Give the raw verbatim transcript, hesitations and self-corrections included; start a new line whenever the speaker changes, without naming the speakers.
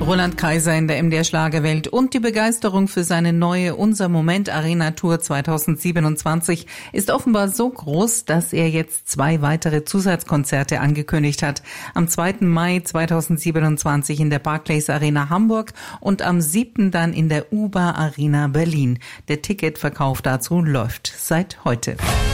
Roland Kaiser in der M D R Schlagerwelt und die Begeisterung für seine neue Unser Moment Arena Tour zweitausendsiebenundzwanzig ist offenbar so groß, dass er jetzt zwei weitere Zusatzkonzerte angekündigt hat. Am zweiten Mai zweitausendsiebenundzwanzig in der Barclays Arena Hamburg und am siebten dann in der U B A Arena Berlin. Der Ticketverkauf dazu läuft seit heute.